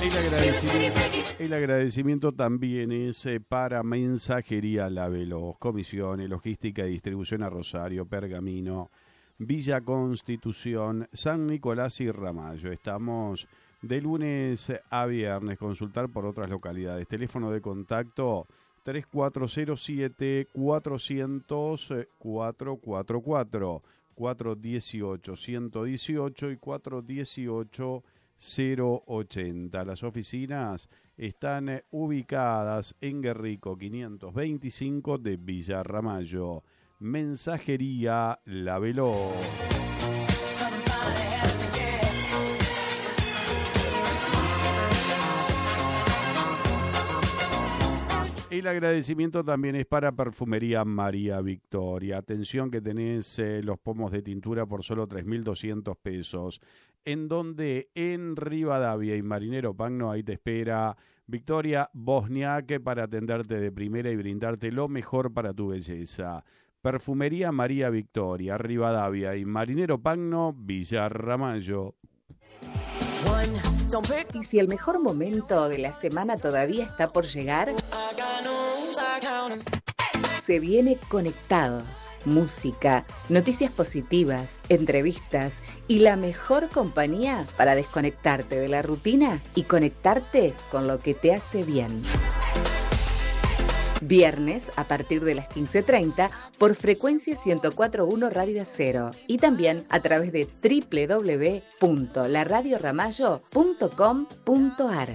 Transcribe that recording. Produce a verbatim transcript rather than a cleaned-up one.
El agradecimiento, el agradecimiento también es eh, para Mensajería La Veloz, comisiones, logística y distribución a Rosario, Pergamino, Villa Constitución, San Nicolás y Ramallo. Estamos de lunes a viernes. Consultar por otras localidades. Teléfono de contacto tres cuatro cero siete, cuatrocientos, cuatrocientos cuarenta y cuatro, cuatro uno ocho, uno uno ocho y cuatro uno ocho, cero ochenta. Las oficinas están ubicadas en Guerrico quinientos veinticinco de Villa Ramallo. Mensajería La Veloz. El agradecimiento también es para Perfumería María Victoria. Atención que tenés eh, los pomos de tintura por solo tres mil doscientos pesos. En donde en Rivadavia y Marinero Pagno, ahí te espera Victoria Bosniak para atenderte de primera y brindarte lo mejor para tu belleza. Perfumería María Victoria, Rivadavia y Marinero Pagno, Villa Ramallo. Y si el mejor momento de la semana todavía está por llegar, se viene Conectados. Música, noticias positivas, entrevistas y la mejor compañía para desconectarte de la rutina y conectarte con lo que te hace bien. Viernes a partir de las quince treinta por frecuencia ciento cuatro punto uno Radio Acero y también a través de doble u doble u doble u punto la radio ramallo punto com punto a r.